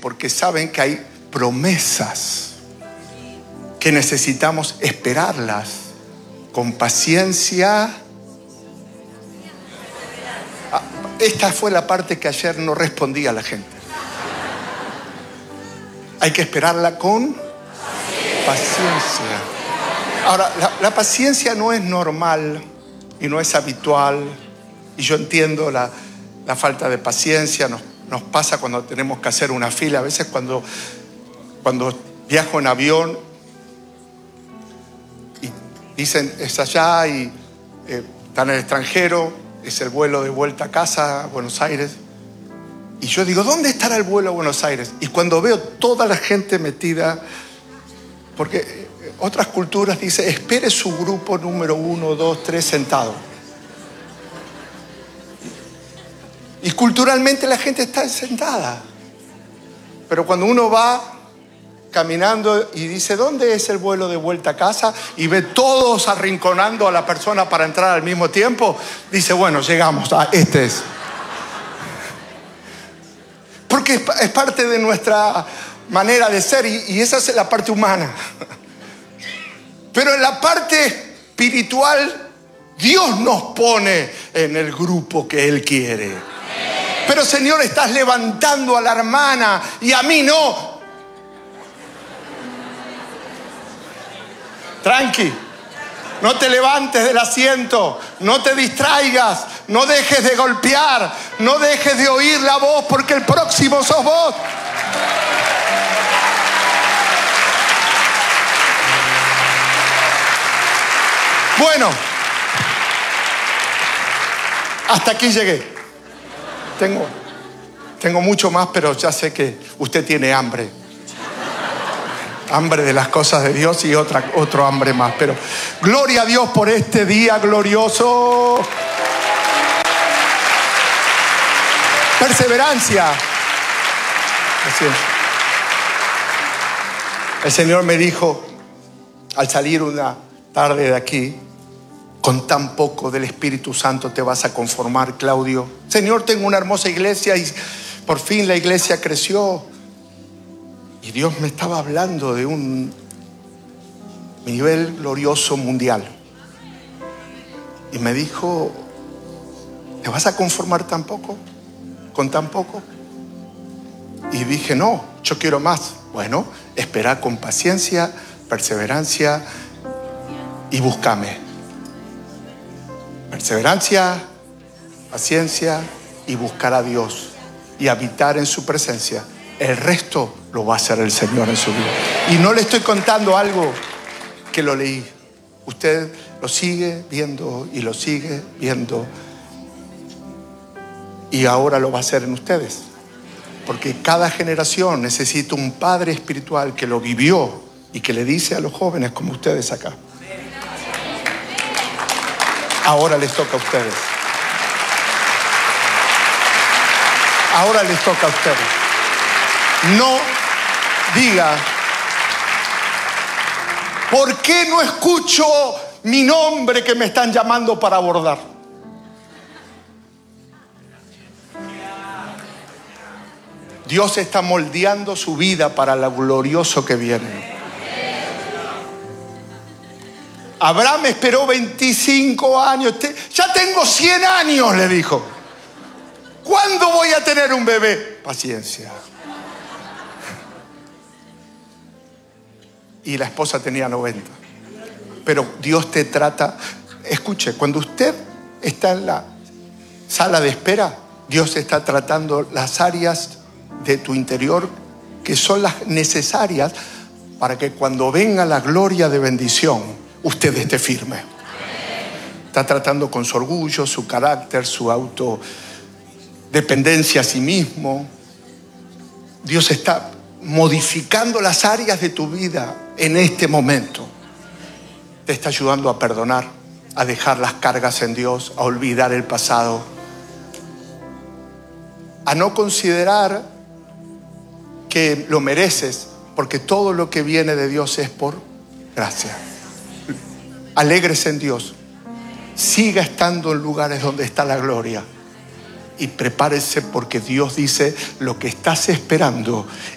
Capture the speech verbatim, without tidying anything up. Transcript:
porque saben que hay promesas que necesitamos esperarlas con paciencia. Ah, esta fue la parte que ayer no respondí a la gente. Hay que esperarla con paciencia. Ahora, la, la paciencia no es normal y no es habitual. Y yo entiendo la, la falta de paciencia. Nos, nos pasa cuando tenemos que hacer una fila. A veces cuando, cuando viajo en avión y dicen es allá y eh, están en el extranjero, es el vuelo de vuelta a casa, a Buenos Aires. Y yo digo, ¿dónde estará el vuelo a Buenos Aires? Y cuando veo toda la gente metida, porque otras culturas dicen, espere su grupo número uno, dos, tres sentado. Y culturalmente la gente está sentada. Pero cuando uno va caminando y dice, ¿dónde es el vuelo de vuelta a casa? Y ve todos arrinconando a la persona para entrar al mismo tiempo, dice, bueno, llegamos, ah, este es. Porque es parte de nuestra manera de ser y, y esa es la parte humana. Pero en la parte espiritual, Dios nos pone en el grupo que Él quiere. Pero Señor, estás levantando a la hermana y a mí no. Tranqui, no te levantes del asiento, no te distraigas, no dejes de golpear, no dejes de oír la voz porque el próximo sos vos. Bueno, hasta aquí llegué. Tengo, tengo mucho más, pero ya sé que usted tiene hambre. Hambre de las cosas de Dios y otra, otro hambre más. Pero gloria a Dios por este día glorioso. Perseverancia. Así es. El Señor me dijo al salir una tarde de aquí, con tan poco del Espíritu Santo te vas a conformar, Claudio. Señor, tengo una hermosa iglesia y por fin la iglesia creció. Y Dios me estaba hablando de un nivel glorioso mundial. Y me dijo, ¿te vas a conformar tan poco? ¿Con tan poco? Y dije, no, yo quiero más. Bueno, espera con paciencia, perseverancia y búscame. Perseverancia, paciencia y buscar a Dios y habitar en su presencia. El resto lo va a hacer el Señor en su vida. Y no le estoy contando algo que lo leí. Usted lo sigue viendo y lo sigue viendo. Y ahora lo va a hacer en ustedes. Porque cada generación necesita un padre espiritual que lo vivió y que le dice a los jóvenes como ustedes acá. Ahora les toca a ustedes. Ahora les toca a ustedes. No diga, ¿por qué no escucho mi nombre que me están llamando para abordar? Dios está moldeando su vida para lo glorioso que viene. Abraham esperó veinticinco años. Ya tengo cien años, le dijo. ¿Cuándo voy a tener un bebé? Paciencia. Y la esposa tenía noventa. Pero Dios te trata. Escuche, cuando usted está en la sala de espera, Dios está tratando las áreas de tu interior que son las necesarias para que cuando venga la gloria de bendición, usted esté firme. Está tratando con su orgullo, su carácter, su autodependencia a sí mismo. Dios está modificando las áreas de tu vida en este momento. Te está ayudando a perdonar, a dejar las cargas en Dios, a olvidar el pasado, a no considerar que lo mereces, porque todo lo que viene de Dios es por gracia. Alégrese en Dios. Siga estando en lugares donde está la gloria. Y prepárese porque Dios dice, lo que estás esperando